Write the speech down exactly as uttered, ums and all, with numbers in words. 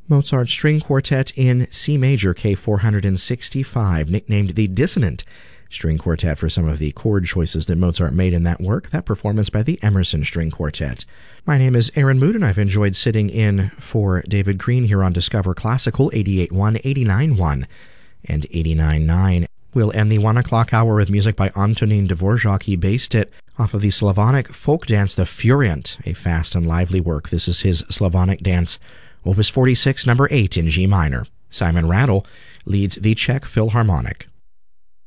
Mozart String Quartet in C major, K four sixty-five, nicknamed the Dissonant String Quartet for some of the chord choices that Mozart made in that work. That performance by the Emerson String Quartet. My name is Aaron Mood, and I've enjoyed sitting in for David Green here on Discover Classical eighty-eight point one, eighty-nine point one, and eighty-nine point nine. We'll end the one o'clock hour with music by Antonín Dvořák. He based it off of the Slavonic folk dance, the Furient, a fast and lively work. This is his Slavonic dance, Opus forty-six, number eight in G minor. Simon Rattle leads the Czech Philharmonic.